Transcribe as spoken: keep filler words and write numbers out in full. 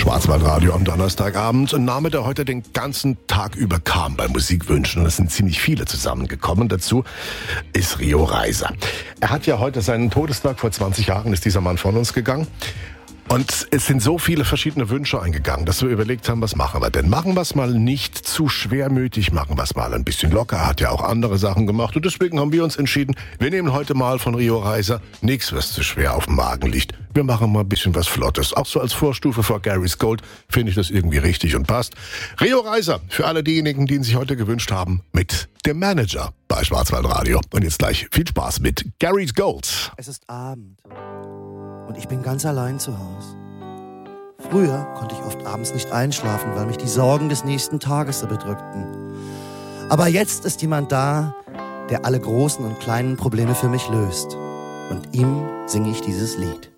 Schwarzwaldradio am Donnerstagabend. Ein Name, der heute den ganzen Tag über kam bei Musikwünschen. Und es sind ziemlich viele zusammengekommen. Dazu ist Rio Reiser. Er hat ja heute seinen Todestag. Vor zwanzig Jahren ist dieser Mann von uns gegangen. Und es sind so viele verschiedene Wünsche eingegangen, dass wir überlegt haben, was machen wir denn? Machen wir es mal nicht zu schwermütig, machen wir es mal ein bisschen locker. Er hat ja auch andere Sachen gemacht und deswegen haben wir uns entschieden, wir nehmen heute mal von Rio Reiser nichts, was zu schwer auf dem Magen liegt. Wir machen mal ein bisschen was Flottes. Auch so als Vorstufe vor Gary's Gold finde ich das irgendwie richtig und passt. Rio Reiser, für alle diejenigen, die ihn sich heute gewünscht haben, mit dem Manager bei Schwarzwaldradio. Und jetzt gleich viel Spaß mit Gary's Gold. Es ist Abend. Und ich bin ganz allein zu Hause. Früher konnte ich oft abends nicht einschlafen, weil mich die Sorgen des nächsten Tages so bedrückten. Aber jetzt ist jemand da, der alle großen und kleinen Probleme für mich löst. Und ihm singe ich dieses Lied.